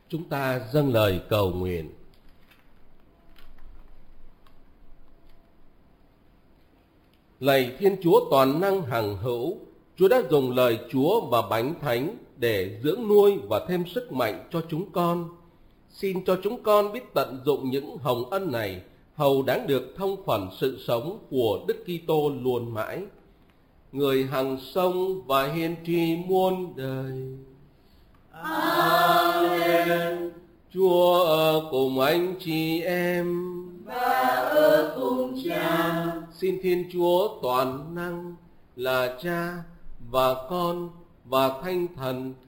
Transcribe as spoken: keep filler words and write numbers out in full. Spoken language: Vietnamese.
Chúng ta dâng lời cầu nguyện. Lạy Thiên Chúa toàn năng hằng hữu, Chúa đã dùng lời Chúa và bánh thánh để dưỡng nuôi và thêm sức mạnh cho chúng con. Xin cho chúng con biết tận dụng những hồng ân này, hầu đáng được thông phần sự sống của Đức Kitô luôn mãi, người hằng sống và hiền tri muôn đời. Amen. Chúa ở cùng anh chị em và ở cùng Cha. Xin Thiên Chúa toàn năng là Cha và Con và Thánh Thần